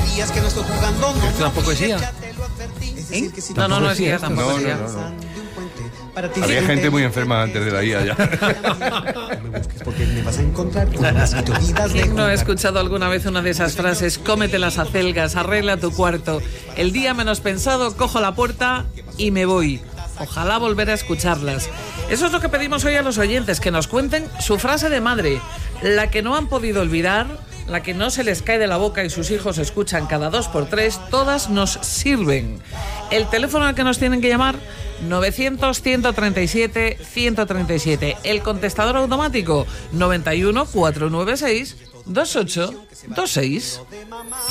¿Es una poesía? ¿Eh? No es IA, tampoco es IA. No. Había gente muy enferma antes de la IA ya. ¿Quién no ha escuchado alguna vez una de esas frases? Cómete las acelgas, arregla tu cuarto. El día menos pensado, cojo la puerta y me voy. Ojalá volver a escucharlas. Eso es lo que pedimos hoy a los oyentes, que nos cuenten su frase de madre, la que no han podido olvidar, la que no se les cae de la boca y sus hijos escuchan cada 2x3, todas nos sirven. El teléfono al que nos tienen que llamar, 900-137-137. El contestador automático, 91 496 2826.